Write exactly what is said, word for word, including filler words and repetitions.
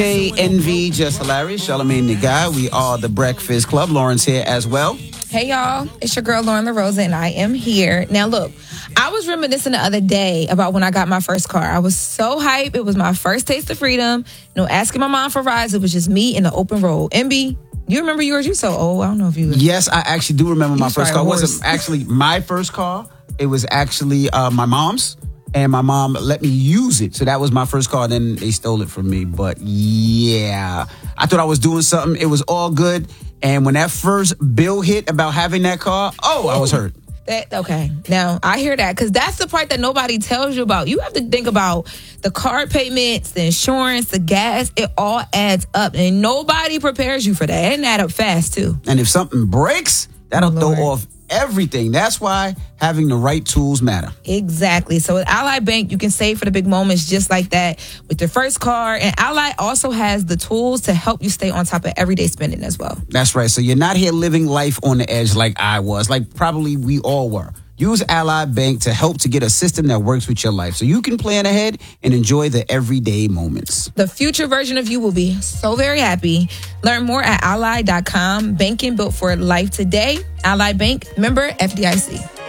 Hey, Envy, just hilarious. Charlamagne the guy. We are the Breakfast Club. Lawrence here as well. Hey, y'all. It's your girl, Lauren LaRosa, and I am here. Now, look, I was reminiscing the other day about when I got my first car. I was so hyped. It was my first taste of freedom. You know, asking my mom for rides. It was just me in the open road. Envy, you remember yours? You so old. I don't know if you... Yes, I actually do remember my first car. It horse. wasn't actually my first car. It was actually uh, my mom's. And my mom let me use it. So that was my first car. Then they stole it from me. But yeah, I thought I was doing something. It was all good. And when that first bill hit about having that car, oh, I was hurt. That, okay. Now, I hear that because that's the part that nobody tells you about. You have to think about the car payments, the insurance, the gas. It all adds up. And nobody prepares you for that. And add up fast, too. And if something breaks, that'll Oh, throw Lord. off everything. That's why having the right tools matter. Exactly. So with Ally Bank, you can save for the big moments just like that with your first car. And Ally also has the tools to help you stay on top of everyday spending as well. That's right. So you're not here living life on the edge like I was, like probably we all were. Use Ally Bank to help to get a system that works with your life so you can plan ahead and enjoy the everyday moments. The future version of you will be so very happy. Learn more at ally dot com. Banking built for life today. Ally Bank, member F D I C.